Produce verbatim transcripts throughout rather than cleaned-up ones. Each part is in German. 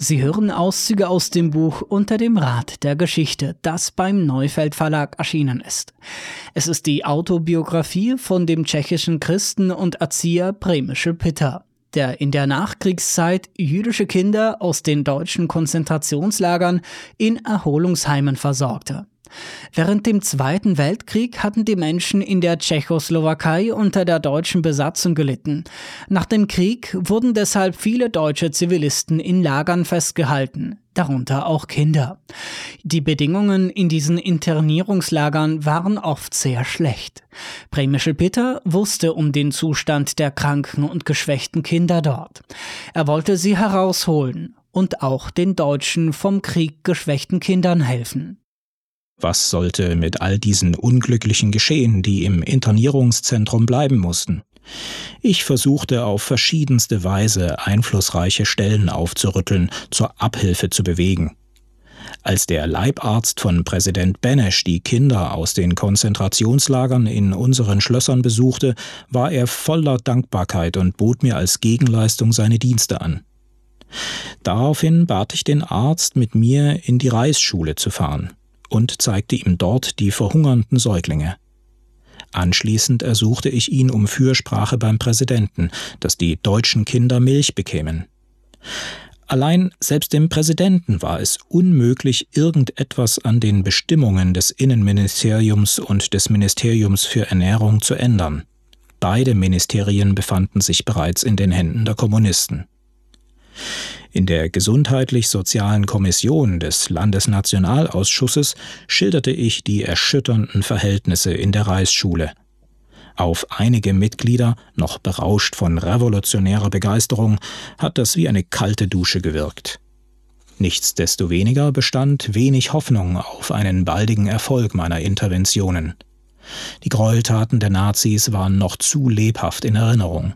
Sie hören Auszüge aus dem Buch Unter dem Rad der Geschichte, das beim Neufeld Verlag erschienen ist. Es ist die Autobiografie von dem tschechischen Christen und Erzieher Přemysl Pitter, der in der Nachkriegszeit jüdische Kinder aus den deutschen Konzentrationslagern in Erholungsheimen versorgte. Während dem Zweiten Weltkrieg hatten die Menschen in der Tschechoslowakei unter der deutschen Besatzung gelitten. Nach dem Krieg wurden deshalb viele deutsche Zivilisten in Lagern festgehalten, darunter auch Kinder. Die Bedingungen in diesen Internierungslagern waren oft sehr schlecht. Přemysl Pitter wusste um den Zustand der kranken und geschwächten Kinder dort. Er wollte sie herausholen und auch den deutschen vom Krieg geschwächten Kindern helfen. Was sollte mit all diesen Unglücklichen geschehen, die im Internierungszentrum bleiben mussten? Ich versuchte auf verschiedenste Weise einflussreiche Stellen aufzurütteln, zur Abhilfe zu bewegen. Als der Leibarzt von Präsident Benesch die Kinder aus den Konzentrationslagern in unseren Schlössern besuchte, war er voller Dankbarkeit und bot mir als Gegenleistung seine Dienste an. Daraufhin bat ich den Arzt, mit mir in die Reisschule zu fahren, und zeigte ihm dort die verhungernden Säuglinge. Anschließend ersuchte ich ihn um Fürsprache beim Präsidenten, dass die deutschen Kinder Milch bekämen. Allein selbst dem Präsidenten war es unmöglich, irgendetwas an den Bestimmungen des Innenministeriums und des Ministeriums für Ernährung zu ändern. Beide Ministerien befanden sich bereits in den Händen der Kommunisten. In der Gesundheitlich-Sozialen Kommission des Landesnationalausschusses schilderte ich die erschütternden Verhältnisse in der Reisschule. Auf einige Mitglieder, noch berauscht von revolutionärer Begeisterung, hat das wie eine kalte Dusche gewirkt. Nichtsdestoweniger bestand wenig Hoffnung auf einen baldigen Erfolg meiner Interventionen. Die Gräueltaten der Nazis waren noch zu lebhaft in Erinnerung.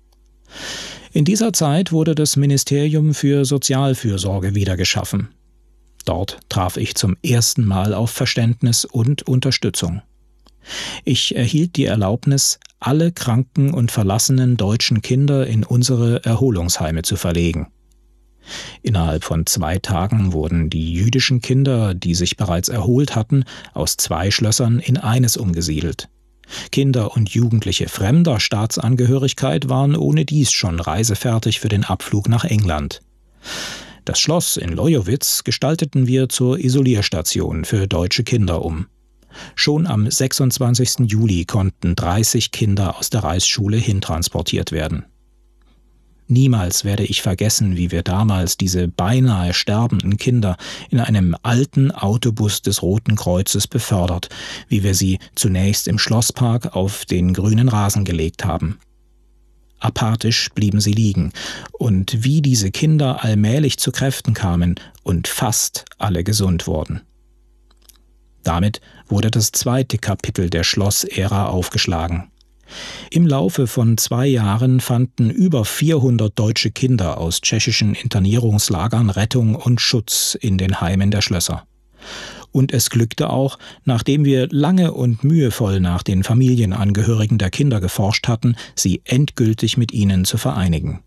In dieser Zeit wurde das Ministerium für Sozialfürsorge wieder geschaffen. Dort traf ich zum ersten Mal auf Verständnis und Unterstützung. Ich erhielt die Erlaubnis, alle kranken und verlassenen deutschen Kinder in unsere Erholungsheime zu verlegen. Innerhalb von zwei Tagen wurden die jüdischen Kinder, die sich bereits erholt hatten, aus zwei Schlössern in eines umgesiedelt. Kinder und Jugendliche fremder Staatsangehörigkeit waren ohnedies schon reisefertig für den Abflug nach England. Das Schloss in Lojowitz gestalteten wir zur Isolierstation für deutsche Kinder um. Schon am sechsundzwanzigsten Juli konnten dreißig Kinder aus der Reisschule hintransportiert werden. Niemals werde ich vergessen, wie wir damals diese beinahe sterbenden Kinder in einem alten Autobus des Roten Kreuzes befördert, wie wir sie zunächst im Schlosspark auf den grünen Rasen gelegt haben. Apathisch blieben sie liegen, und wie diese Kinder allmählich zu Kräften kamen und fast alle gesund wurden. Damit wurde das zweite Kapitel der Schlossära aufgeschlagen. Im Laufe von zwei Jahren fanden über vierhundert deutsche Kinder aus tschechischen Internierungslagern Rettung und Schutz in den Heimen der Schlösser. Und es glückte auch, nachdem wir lange und mühevoll nach den Familienangehörigen der Kinder geforscht hatten, sie endgültig mit ihnen zu vereinigen.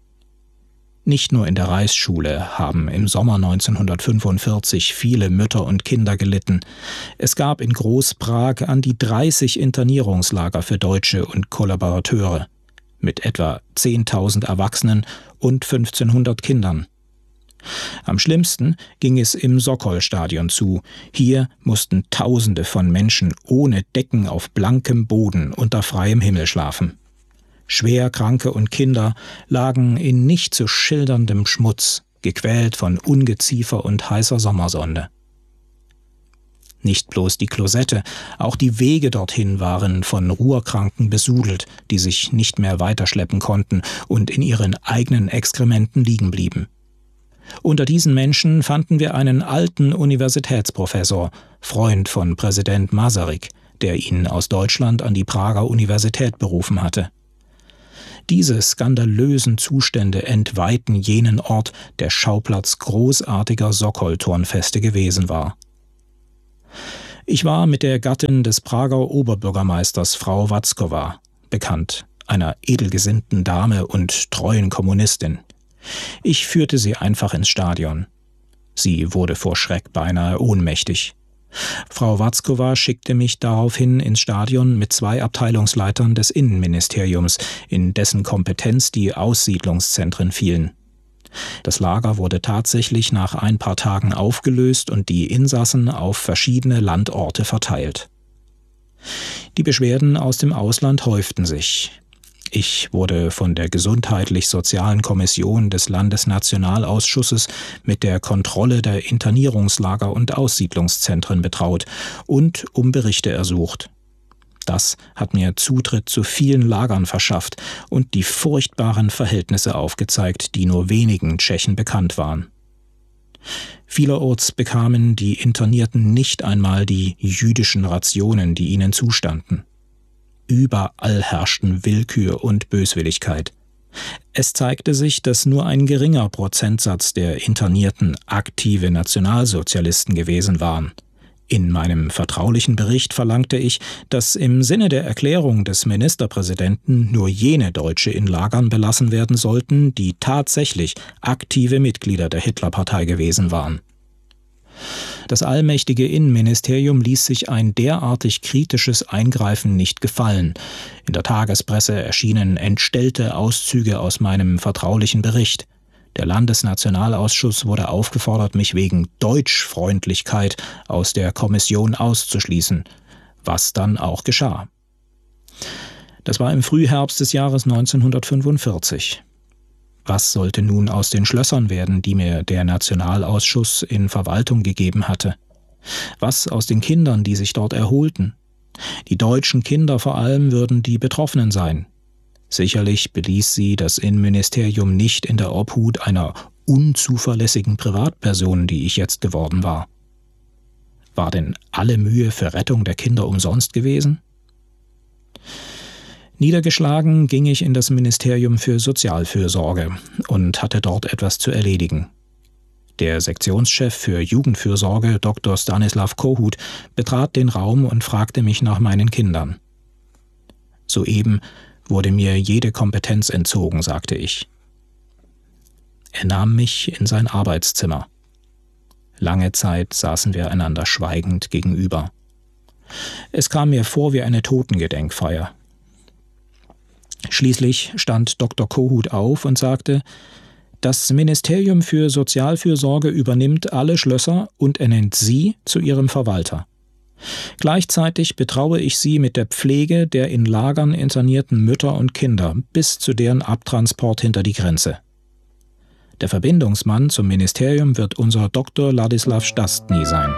Nicht nur in der Reisschule haben im Sommer neunzehnhundertfünfundvierzig viele Mütter und Kinder gelitten. Es gab in Groß-Prag an die dreißig Internierungslager für Deutsche und Kollaborateure mit etwa zehntausend Erwachsenen und fünfzehnhundert Kindern. Am schlimmsten ging es im Sokol-Stadion zu. Hier mussten Tausende von Menschen ohne Decken auf blankem Boden unter freiem Himmel schlafen. Schwerkranke und Kinder lagen in nicht zu schilderndem Schmutz, gequält von Ungeziefer und heißer Sommersonne. Nicht bloß die Klosette, auch die Wege dorthin waren von Ruhrkranken besudelt, die sich nicht mehr weiterschleppen konnten und in ihren eigenen Exkrementen liegen blieben. Unter diesen Menschen fanden wir einen alten Universitätsprofessor, Freund von Präsident Masaryk, der ihn aus Deutschland an die Prager Universität berufen hatte. Diese skandalösen Zustände entweihten jenen Ort, der Schauplatz großartiger Sokol-Turnfeste gewesen war. Ich war mit der Gattin des Prager Oberbürgermeisters, Frau Watzkowa, bekannt, einer edelgesinnten Dame und treuen Kommunistin. Ich führte sie einfach ins Stadion. Sie wurde vor Schreck beinahe ohnmächtig. Frau Watzkova schickte mich daraufhin ins Stadion mit zwei Abteilungsleitern des Innenministeriums, in dessen Kompetenz die Aussiedlungszentren fielen. Das Lager wurde tatsächlich nach ein paar Tagen aufgelöst und die Insassen auf verschiedene Landorte verteilt. Die Beschwerden aus dem Ausland häuften sich. Ich wurde von der Gesundheitlich-Sozialen Kommission des Landesnationalausschusses mit der Kontrolle der Internierungslager und Aussiedlungszentren betraut und um Berichte ersucht. Das hat mir Zutritt zu vielen Lagern verschafft und die furchtbaren Verhältnisse aufgezeigt, die nur wenigen Tschechen bekannt waren. Vielerorts bekamen die Internierten nicht einmal die jüdischen Rationen, die ihnen zustanden. Überall herrschten Willkür und Böswilligkeit. Es zeigte sich, dass nur ein geringer Prozentsatz der Internierten aktive Nationalsozialisten gewesen waren. In meinem vertraulichen Bericht verlangte ich, dass im Sinne der Erklärung des Ministerpräsidenten nur jene Deutsche in Lagern belassen werden sollten, die tatsächlich aktive Mitglieder der Hitlerpartei gewesen waren. Das allmächtige Innenministerium ließ sich ein derartig kritisches Eingreifen nicht gefallen. In der Tagespresse erschienen entstellte Auszüge aus meinem vertraulichen Bericht. Der Landesnationalausschuss wurde aufgefordert, mich wegen Deutschfreundlichkeit aus der Kommission auszuschließen, was dann auch geschah. Das war im Frühherbst des Jahres neunzehnhundertfünfundvierzig. Was sollte nun aus den Schlössern werden, die mir der Nationalausschuss in Verwaltung gegeben hatte? Was aus den Kindern, die sich dort erholten? Die deutschen Kinder vor allem würden die Betroffenen sein. Sicherlich beließ sie das Innenministerium nicht in der Obhut einer unzuverlässigen Privatperson, die ich jetzt geworden war. War denn alle Mühe für Rettung der Kinder umsonst gewesen? Niedergeschlagen ging ich in das Ministerium für Sozialfürsorge und hatte dort etwas zu erledigen. Der Sektionschef für Jugendfürsorge, Doktor Stanislav Kohut, betrat den Raum und fragte mich nach meinen Kindern. Soeben wurde mir jede Kompetenz entzogen, sagte ich. Er nahm mich in sein Arbeitszimmer. Lange Zeit saßen wir einander schweigend gegenüber. Es kam mir vor wie eine Totengedenkfeier. Schließlich stand Doktor Kohut auf und sagte, das Ministerium für Sozialfürsorge übernimmt alle Schlösser und ernennt Sie zu Ihrem Verwalter. Gleichzeitig betraue ich Sie mit der Pflege der in Lagern internierten Mütter und Kinder bis zu deren Abtransport hinter die Grenze. Der Verbindungsmann zum Ministerium wird unser Doktor Ladislav Stastny sein.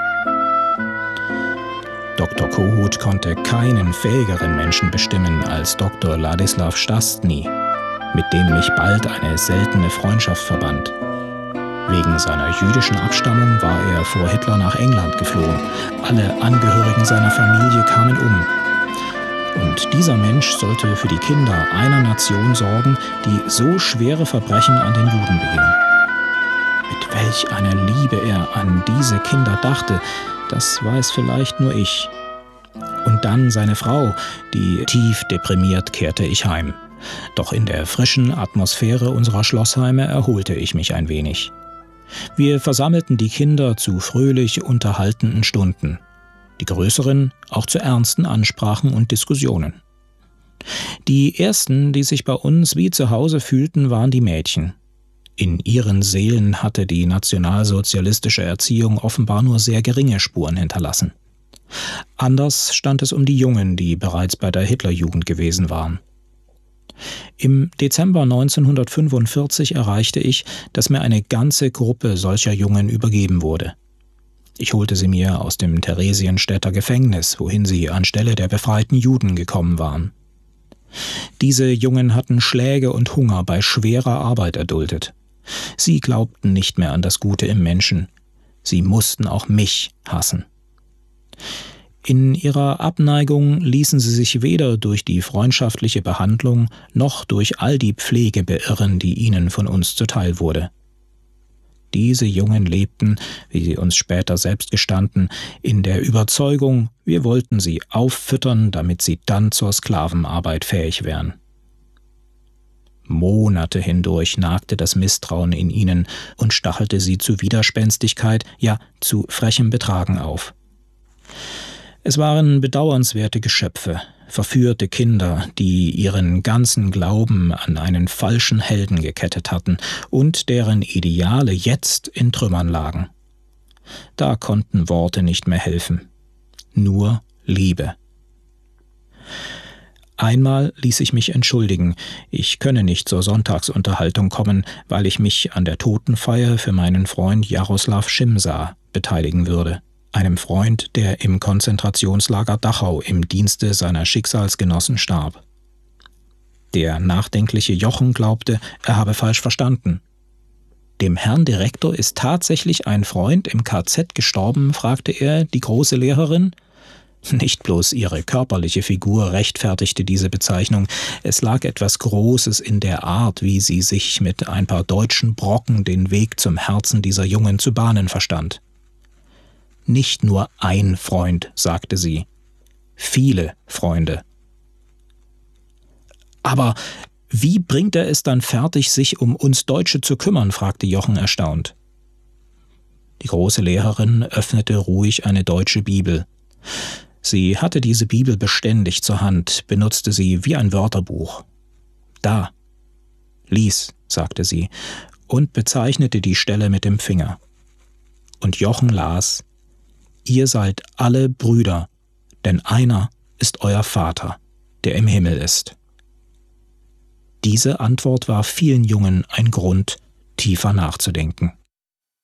Doktor Kohut konnte keinen fähigeren Menschen bestimmen als Doktor Ladislav Stastny, mit dem mich bald eine seltene Freundschaft verband. Wegen seiner jüdischen Abstammung war er vor Hitler nach England geflohen. Alle Angehörigen seiner Familie kamen um. Und dieser Mensch sollte für die Kinder einer Nation sorgen, die so schwere Verbrechen an den Juden beging. Mit welch einer Liebe er an diese Kinder dachte, das weiß vielleicht nur ich. Und dann seine Frau, die tief deprimiert kehrte ich heim. Doch in der frischen Atmosphäre unserer Schlossheime erholte ich mich ein wenig. Wir versammelten die Kinder zu fröhlich unterhaltenden Stunden, die größeren auch zu ernsten Ansprachen und Diskussionen. Die ersten, die sich bei uns wie zu Hause fühlten, waren die Mädchen. In ihren Seelen hatte die nationalsozialistische Erziehung offenbar nur sehr geringe Spuren hinterlassen. Anders stand es um die Jungen, die bereits bei der Hitlerjugend gewesen waren. Im Dezember neunzehnhundertfünfundvierzig erreichte ich, dass mir eine ganze Gruppe solcher Jungen übergeben wurde. Ich holte sie mir aus dem Theresienstädter Gefängnis, wohin sie anstelle der befreiten Juden gekommen waren. Diese Jungen hatten Schläge und Hunger bei schwerer Arbeit erduldet. Sie glaubten nicht mehr an das Gute im Menschen. Sie mussten auch mich hassen. In ihrer Abneigung ließen sie sich weder durch die freundschaftliche Behandlung noch durch all die Pflege beirren, die ihnen von uns zuteil wurde. Diese Jungen lebten, wie sie uns später selbst gestanden, in der Überzeugung, wir wollten sie auffüttern, damit sie dann zur Sklavenarbeit fähig wären. Monate hindurch nagte das Misstrauen in ihnen und stachelte sie zu Widerspenstigkeit, ja zu frechem Betragen auf. Es waren bedauernswerte Geschöpfe, verführte Kinder, die ihren ganzen Glauben an einen falschen Helden gekettet hatten und deren Ideale jetzt in Trümmern lagen. Da konnten Worte nicht mehr helfen, nur Liebe. Einmal ließ ich mich entschuldigen, ich könne nicht zur Sonntagsunterhaltung kommen, weil ich mich an der Totenfeier für meinen Freund Jaroslav Schimsa beteiligen würde, einem Freund, der im Konzentrationslager Dachau im Dienste seiner Schicksalsgenossen starb. Der nachdenkliche Jochen glaubte, er habe falsch verstanden. »Dem Herrn Direktor ist tatsächlich ein Freund im K Z gestorben?« fragte er die große Lehrerin. Nicht bloß ihre körperliche Figur rechtfertigte diese Bezeichnung, es lag etwas Großes in der Art, wie sie sich mit ein paar deutschen Brocken den Weg zum Herzen dieser Jungen zu bahnen verstand. »Nicht nur ein Freund«, sagte sie, »viele Freunde.« »Aber wie bringt er es dann fertig, sich um uns Deutsche zu kümmern?« fragte Jochen erstaunt. Die große Lehrerin öffnete ruhig eine deutsche Bibel. Sie hatte diese Bibel beständig zur Hand, benutzte sie wie ein Wörterbuch. »Da, lies«, sagte sie und bezeichnete die Stelle mit dem Finger. Und Jochen las: »Ihr seid alle Brüder, denn einer ist euer Vater, der im Himmel ist.« Diese Antwort war vielen Jungen ein Grund, tiefer nachzudenken.